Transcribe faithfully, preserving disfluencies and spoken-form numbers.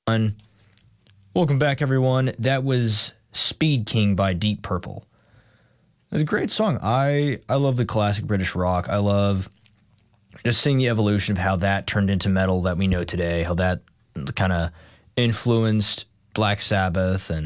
Welcome back, everyone. That was Speed King by Deep Purple. It was a great song. I, I love the classic British rock. I love just seeing the evolution of how that turned into metal that we know today, how that kind of influenced Black Sabbath and